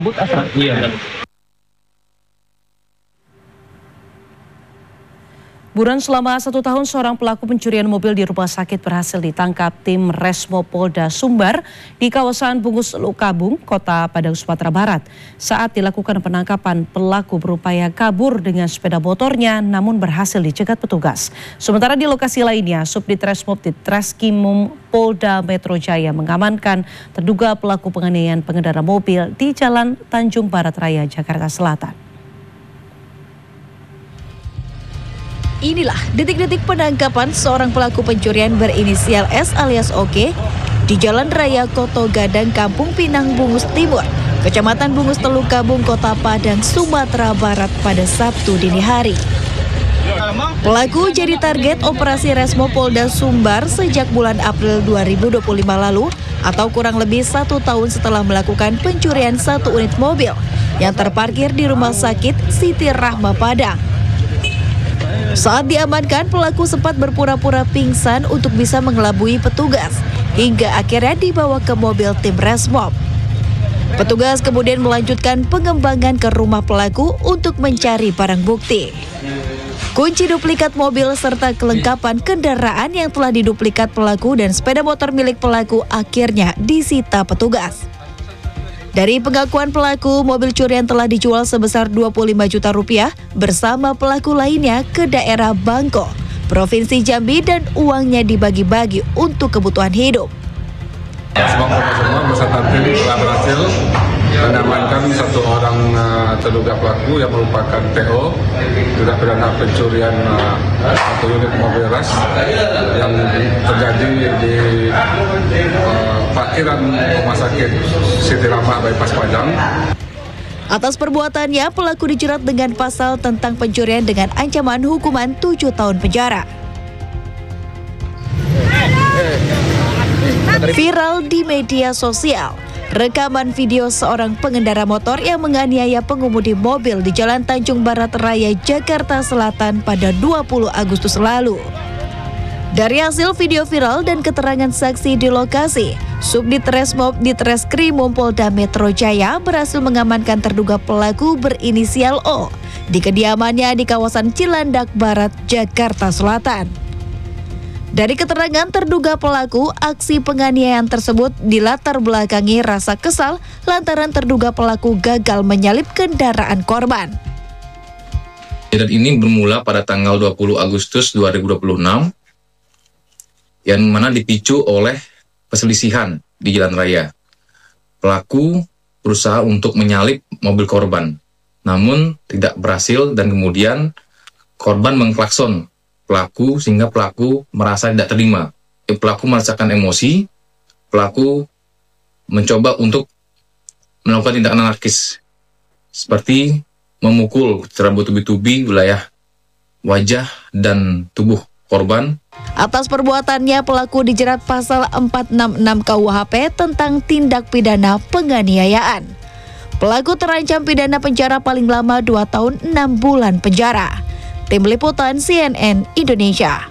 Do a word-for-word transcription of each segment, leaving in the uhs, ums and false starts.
Iya. Buron selama satu tahun, seorang pelaku pencurian mobil di rumah sakit berhasil ditangkap tim Resmo Polda Sumbar di kawasan Bungus Lukabung, Kota Padang, Sumatera Barat. Saat dilakukan penangkapan, pelaku berupaya kabur dengan sepeda motornya namun berhasil dicegat petugas. Sementara di lokasi lainnya, Subdit Resmob di Treskrimum Polda Metro Jaya mengamankan terduga pelaku penganiayaan pengendara mobil di Jalan Tanjung Barat Raya, Jakarta Selatan. Inilah detik-detik penangkapan seorang pelaku pencurian berinisial S alias Oke di Jalan Raya Koto Gadang, Kampung Pinang, Bungus Timur, Kecamatan Bungus Telukabung, Kota Padang, Sumatera Barat pada Sabtu dini hari. Pelaku jadi target operasi Resmo Polda Sumbar sejak bulan April dua ribu dua puluh lima lalu atau kurang lebih satu tahun setelah melakukan pencurian satu unit mobil yang terparkir di Rumah Sakit Siti Rahma Padang. Saat diamankan, pelaku sempat berpura-pura pingsan untuk bisa mengelabui petugas, hingga akhirnya dibawa ke mobil tim Resmob. Petugas kemudian melanjutkan pengembangan ke rumah pelaku untuk mencari barang bukti. Kunci duplikat mobil serta kelengkapan kendaraan yang telah diduplikat pelaku dan sepeda motor milik pelaku akhirnya disita petugas. Dari pengakuan pelaku, mobil curian telah dijual sebesar dua puluh lima juta rupiah bersama pelaku lainnya ke daerah Bangko, Provinsi Jambi, dan uangnya dibagi-bagi untuk kebutuhan hidup. Resmob semua beserta tim telah berhasil mengamankan satu orang uh, terduga pelaku yang merupakan P O tindak pidana pencurian uh, satu unit mobil ras yang terjadi di uh, parkiran Rumah Sakit Siti Rahma Bypass Padang. Atas perbuatannya, pelaku dijerat dengan pasal tentang pencurian dengan ancaman hukuman tujuh tahun penjara. Viral di media sosial, rekaman video seorang pengendara motor yang menganiaya pengemudi mobil di Jalan Tanjung Barat Raya, Jakarta Selatan pada dua puluh Agustus lalu. Dari hasil video viral dan keterangan saksi di lokasi, Subdit Resmob di Treskrimum Polda Metro Jaya berhasil mengamankan terduga pelaku berinisial O di kediamannya di kawasan Cilandak Barat, Jakarta Selatan. Dari keterangan terduga pelaku, aksi penganiayaan tersebut dilatar belakangi rasa kesal lantaran terduga pelaku gagal menyalip kendaraan korban. Dan ini bermula pada tanggal dua puluh Agustus dua ribu dua puluh enam, yang mana dipicu oleh perselisihan di jalan raya. Pelaku berusaha untuk menyalip mobil korban, namun tidak berhasil dan kemudian korban mengklakson pelaku sehingga pelaku merasa tidak terima. Pelaku merasakan emosi, pelaku mencoba untuk melakukan tindakan anarkis seperti memukul secara bertubi-tubi wilayah wajah dan tubuh korban. Atas perbuatannya, pelaku dijerat pasal empat enam enam K U H P tentang tindak pidana penganiayaan. Pelaku terancam pidana penjara paling lama dua tahun enam bulan penjara. Tim Liputan C N N Indonesia.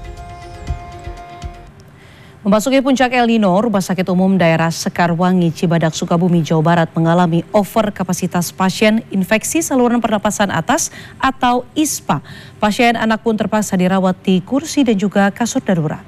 Memasuki puncak El Nino, Rumah Sakit Umum Daerah Sekarwangi, Cibadak, Sukabumi, Jawa Barat mengalami over kapasitas pasien infeksi saluran pernapasan atas atau I S P A. Pasien anak pun terpaksa dirawat di kursi dan juga kasur darurat.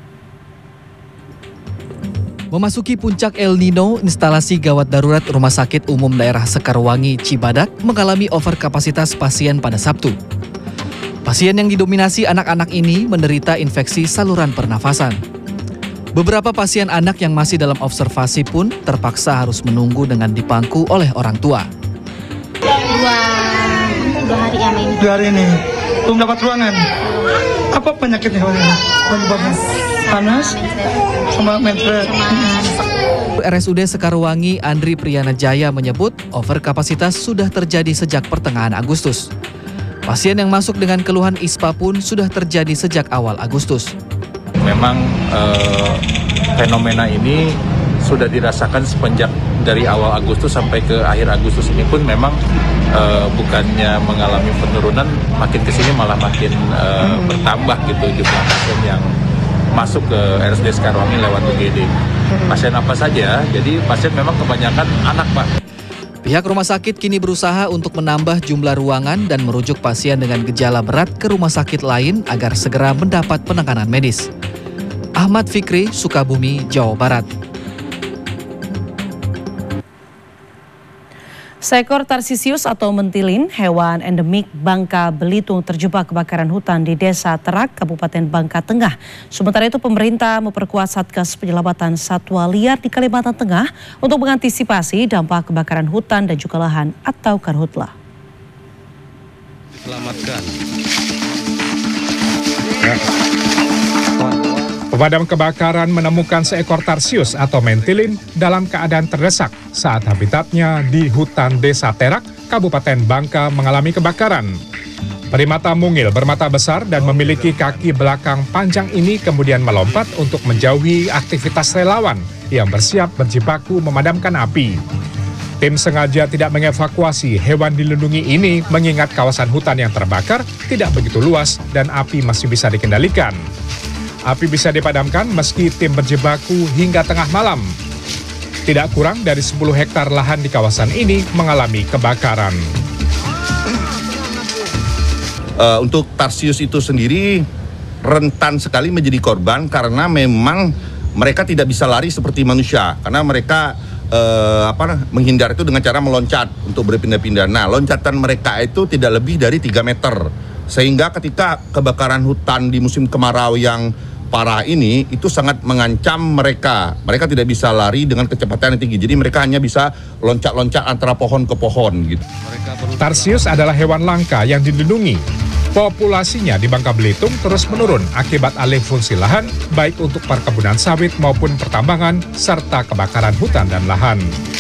Memasuki puncak El Nino, instalasi gawat darurat Rumah Sakit Umum Daerah Sekarwangi, Cibadak mengalami over kapasitas pasien pada Sabtu. Pasien yang didominasi anak-anak ini menderita infeksi saluran pernafasan. Beberapa pasien anak yang masih dalam observasi pun terpaksa harus menunggu dengan dipangku oleh orang tua. Dua, dua hari ya ini. Dua hari ini, belum dapat ruangan. Apa penyakitnya? Penyebabnya? Panas, sama menstruasi. R S U D Sekarwangi Andri Priyana Jaya menyebut over kapasitas sudah terjadi sejak pertengahan Agustus. Pasien yang masuk dengan keluhan I S P A pun sudah terjadi sejak awal Agustus. Memang eh, fenomena ini sudah dirasakan semenjak dari awal Agustus sampai ke akhir Agustus ini pun memang eh, bukannya mengalami penurunan, makin kesini malah makin eh, bertambah gitu jumlah pasien yang masuk ke R S U D Sekarwangi lewat U G D. Pasien apa saja? Jadi pasien memang kebanyakan anak, Pak. Pihak rumah sakit kini berusaha untuk menambah jumlah ruangan dan merujuk pasien dengan gejala berat ke rumah sakit lain agar segera mendapat penanganan medis. Ahmad Fikri, Sukabumi, Jawa Barat. Seekor Tarsisius atau mentilin, hewan endemik Bangka Belitung terjebak kebakaran hutan di Desa Terak, Kabupaten Bangka Tengah. Sementara itu pemerintah memperkuat Satgas Penyelamatan Satwa Liar di Kalimantan Tengah untuk mengantisipasi dampak kebakaran hutan dan juga lahan atau karhutla. Selamatkan. Ya. Pemadam kebakaran menemukan seekor tarsius atau mentilin dalam keadaan terdesak saat habitatnya di hutan Desa Terak, Kabupaten Bangka mengalami kebakaran. Primata mungil bermata besar dan memiliki kaki belakang panjang ini kemudian melompat untuk menjauhi aktivitas relawan yang bersiap berjibaku memadamkan api. Tim sengaja tidak mengevakuasi hewan dilindungi ini mengingat kawasan hutan yang terbakar tidak begitu luas dan api masih bisa dikendalikan. Api bisa dipadamkan meski tim berjibaku hingga tengah malam. Tidak kurang dari sepuluh hektar lahan di kawasan ini mengalami kebakaran. Uh, untuk tarsius itu sendiri rentan sekali menjadi korban karena memang mereka tidak bisa lari seperti manusia. Karena mereka uh, apa, menghindar itu dengan cara meloncat untuk berpindah-pindah. Nah, loncatan mereka itu tidak lebih dari tiga meter. Sehingga ketika kebakaran hutan di musim kemarau yang parah ini, itu sangat mengancam mereka. Mereka tidak bisa lari dengan kecepatan yang tinggi. Jadi mereka hanya bisa loncat-loncat antara pohon ke pohon gitu. Tarsius adalah hewan langka yang dilindungi. Populasinya di Bangka Belitung terus menurun akibat alih fungsi lahan, baik untuk perkebunan sawit maupun pertambangan, serta kebakaran hutan dan lahan.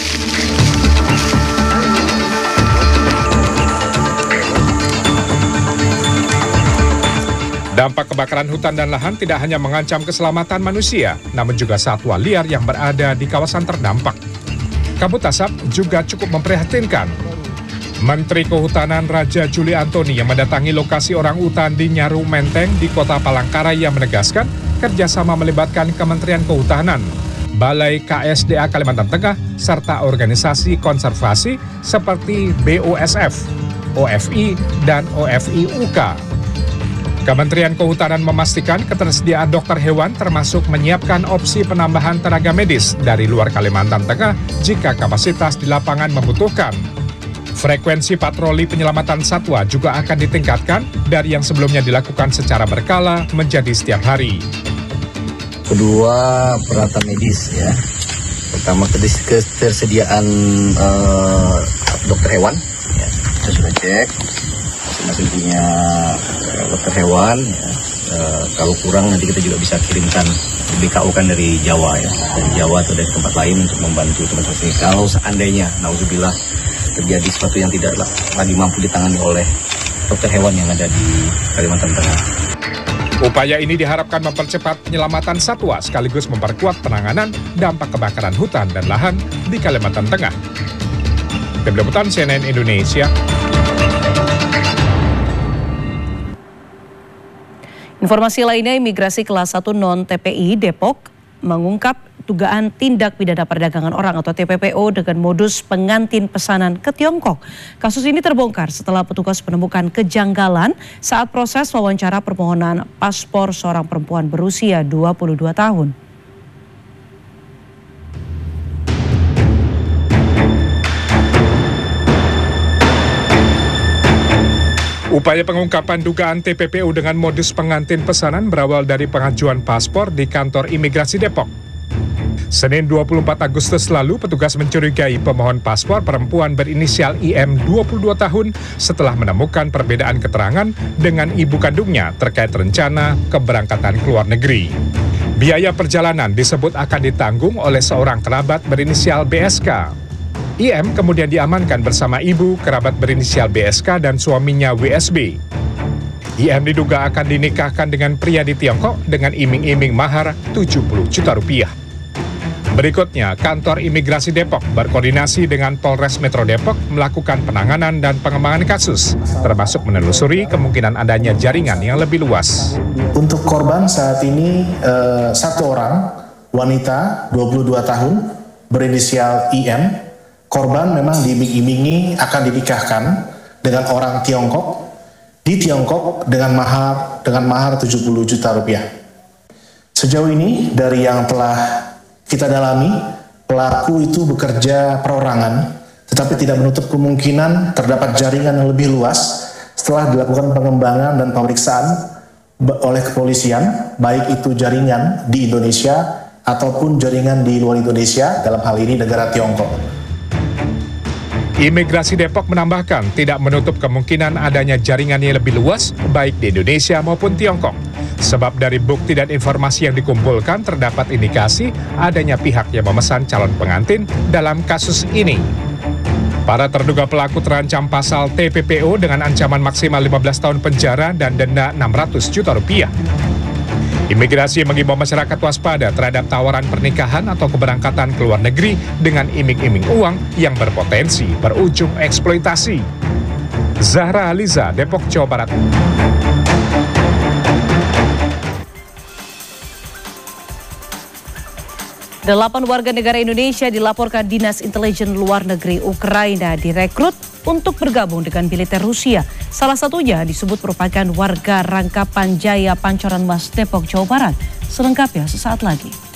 Dampak kebakaran hutan dan lahan tidak hanya mengancam keselamatan manusia, namun juga satwa liar yang berada di kawasan terdampak. Kabut asap juga cukup memprihatinkan. Menteri Kehutanan Raja Juli Antoni yang mendatangi lokasi orangutan di Nyaru Menteng di Kota Palangkaraya menegaskan kerjasama melibatkan Kementerian Kehutanan, Balai K S D A Kalimantan Tengah, serta organisasi konservasi seperti B O S F, O F I, dan O F I U K. Kementerian Kehutanan memastikan ketersediaan dokter hewan termasuk menyiapkan opsi penambahan tenaga medis dari luar Kalimantan Tengah jika kapasitas di lapangan membutuhkan. Frekuensi patroli penyelamatan satwa juga akan ditingkatkan dari yang sebelumnya dilakukan secara berkala menjadi setiap hari. Kedua, peralatan medis ya. Pertama, ketersediaan uh, dokter hewan. Ya, kita sudah cek. Masing-masing punya dokter hewan. Ya. Uh, kalau kurang nanti kita juga bisa kirimkan B K O kan dari Jawa ya, dari Jawa atau dari tempat lain untuk membantu teman-teman ini. Kalau seandainya, nauzubillah, terjadi sesuatu yang tidak lagi mampu ditangani oleh dokter hewan yang ada di Kalimantan Tengah. Upaya ini diharapkan mempercepat penyelamatan satwa sekaligus memperkuat penanganan dampak kebakaran hutan dan lahan di Kalimantan Tengah. Tim Liputan C N N Indonesia. Informasi lainnya, imigrasi kelas satu non-T P I Depok mengungkap dugaan tindak pidana perdagangan orang atau T P P O dengan modus pengantin pesanan ke Tiongkok. Kasus ini terbongkar setelah petugas menemukan kejanggalan saat proses wawancara permohonan paspor seorang perempuan berusia dua puluh dua tahun. Upaya pengungkapan dugaan T P P O dengan modus pengantin pesanan berawal dari pengajuan paspor di kantor imigrasi Depok. Senin dua puluh empat Agustus lalu, petugas mencurigai pemohon paspor perempuan berinisial I M dua puluh dua tahun setelah menemukan perbedaan keterangan dengan ibu kandungnya terkait rencana keberangkatan ke luar negeri. Biaya perjalanan disebut akan ditanggung oleh seorang kerabat berinisial B S K. I M kemudian diamankan bersama ibu, kerabat berinisial B S K, dan suaminya W S B. I M diduga akan dinikahkan dengan pria di Tiongkok dengan iming-iming mahar tujuh puluh juta rupiah. Berikutnya, kantor imigrasi Depok berkoordinasi dengan Polres Metro Depok melakukan penanganan dan pengembangan kasus, termasuk menelusuri kemungkinan adanya jaringan yang lebih luas. Untuk korban saat ini eh, satu orang, wanita dua puluh dua tahun, berinisial I M, korban memang diiming-imingi akan dinikahkan dengan orang Tiongkok di Tiongkok dengan mahar dengan mahar tujuh puluh juta rupiah. Sejauh ini dari yang telah kita dalami, pelaku itu bekerja perorangan, tetapi tidak menutup kemungkinan terdapat jaringan yang lebih luas setelah dilakukan pengembangan dan pemeriksaan oleh kepolisian, baik itu jaringan di Indonesia ataupun jaringan di luar Indonesia, dalam hal ini negara Tiongkok. Imigrasi Depok menambahkan tidak menutup kemungkinan adanya jaringan yang lebih luas baik di Indonesia maupun Tiongkok. Sebab dari bukti dan informasi yang dikumpulkan terdapat indikasi adanya pihak yang memesan calon pengantin dalam kasus ini. Para terduga pelaku terancam pasal T P P O dengan ancaman maksimal lima belas tahun penjara dan denda enam ratus juta rupiah. Imigrasi mengimbau masyarakat waspada terhadap tawaran pernikahan atau keberangkatan ke luar negeri dengan iming-iming uang yang berpotensi berujung eksploitasi. Zahra Aliza, Depok, Jawa Barat. Delapan warga negara Indonesia dilaporkan Dinas Intelijen Luar Negeri Ukraina direkrut untuk bergabung dengan militer Rusia. Salah satunya disebut merupakan warga Rangkapan Jaya, Pancoran Mas, Depok, Jawa Barat. Selengkapnya sesaat lagi.